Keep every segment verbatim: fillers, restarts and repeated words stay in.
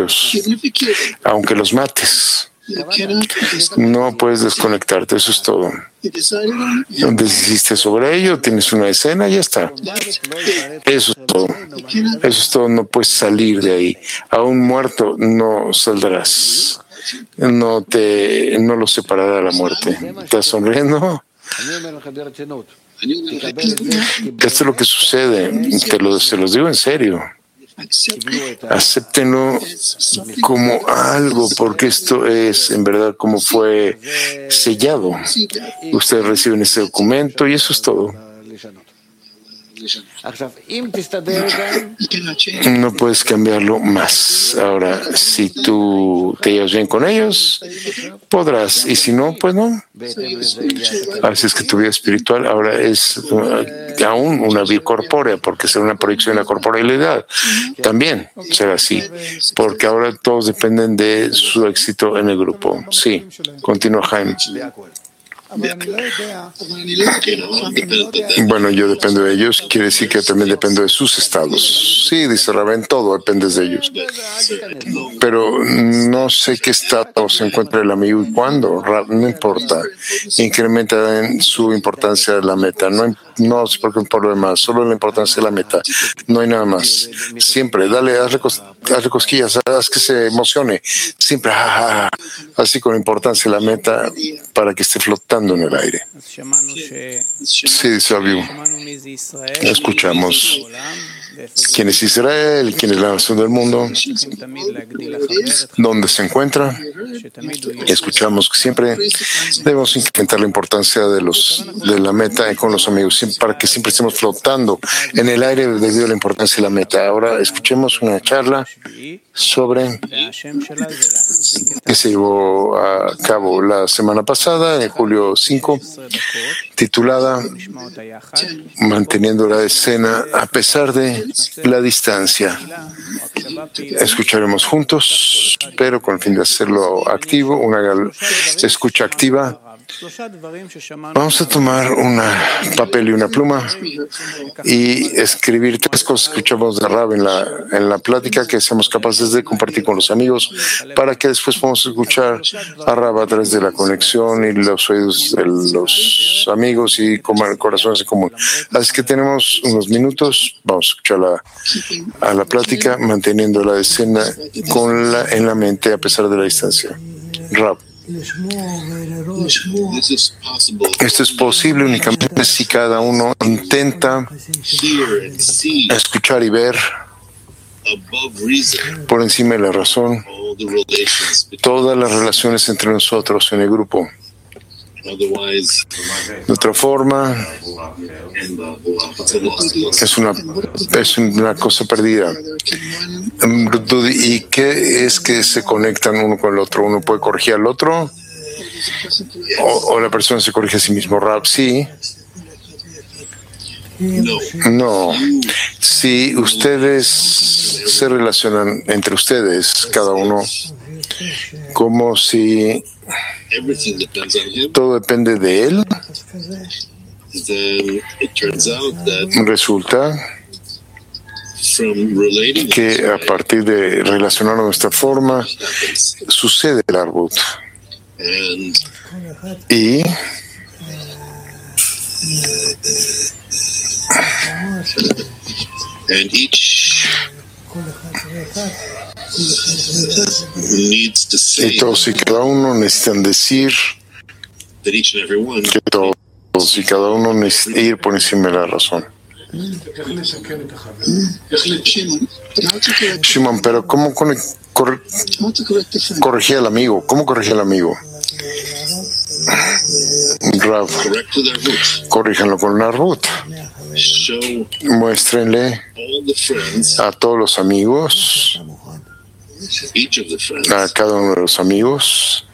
ellos, aunque los mates. No puedes desconectarte, eso es todo. Decidiste sobre ello, tienes una escena y ya está. Eso es todo. Eso es todo, no puedes salir de ahí. Aún muerto no saldrás. No te, no lo separará la muerte. ¿Estás sonriendo? Esto es lo que sucede. Te lo, se los digo en serio. Acéptenlo como algo, porque esto es en verdad como fue sellado. Ustedes reciben ese documento y eso es todo. No puedes cambiarlo más. Ahora, si tú te llevas bien con ellos, podrás. Y si no, pues no. Así es que tu vida espiritual ahora es uh, aún una vida corpórea, porque será una proyección de la corporealidad. También será así, porque ahora todos dependen de su éxito en el grupo. Sí, continúa Jaime. Bueno, yo dependo de ellos, quiere decir que también dependo de sus estados. Sí, dice Rabén, todo depende de ellos. Pero no sé qué estado se encuentra el amigo y cuándo, no importa. Incrementa en su importancia de la meta. No, no es porque un problema, solo la importancia de la meta. No hay nada más. Siempre, dale, hazle, cos, hazle cosquillas, haz que se emocione. Siempre, ah, así con importancia de la meta para que esté flotando en el aire. Sí, dice Abiu. Escuchamos quién es Israel, quién es la nación del mundo, dónde se encuentra. Escuchamos que siempre debemos incrementar la importancia de los de la meta con los amigos, para que siempre estemos flotando en el aire debido a la importancia de la meta. Ahora escuchemos una charla sobre que se llevó a cabo la semana pasada, en julio cinco, titulada Manteniendo la escena a pesar de la distancia. Escucharemos juntos, pero con el fin de hacerlo activo, una escucha activa. Vamos a tomar un papel y una pluma y escribir tres cosas que escuchamos de Rab en la, en la plática que seamos capaces de compartir con los amigos para que después podamos escuchar a Rab a través de la conexión y los oídos de los amigos y como corazones en común. Así que tenemos unos minutos, vamos a escuchar la, a la plática manteniendo la escena con la, en la mente a pesar de la distancia. Rab. Esto es posible únicamente si cada uno intenta escuchar y ver por encima de la razón todas las relaciones entre nosotros en el grupo. De otra forma, es una, es una cosa perdida. ¿Y qué es que se conectan uno con el otro? ¿Uno puede corregir al otro? ¿O, o la persona se corrige a sí mismo? Rab, sí. No. Si ustedes se relacionan entre ustedes, cada uno, como si todo depende de él, resulta que a partir de relacionarnos de esta forma sucede el arbut. Y y todos y cada uno necesitan decir que todos y cada uno necesitan ir por encima de la razón. Shimon, pero ¿cómo cor cor corregir al amigo? ¿Cómo corregir al amigo? Rav, corríjanlo con la Arbut. Muéstrenle a todos los amigos, a cada uno de los amigos,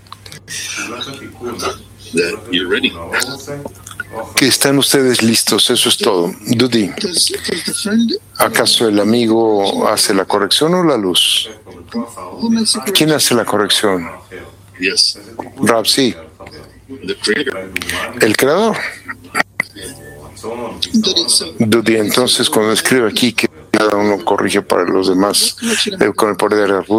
que están ustedes listos. Eso es todo. Dudi, ¿acaso el amigo hace la corrección o la luz? ¿Quién hace la corrección? Rab, sí. El creador. Dudi, entonces cuando escribe aquí que cada uno corrige para los demás eh, con el poder de la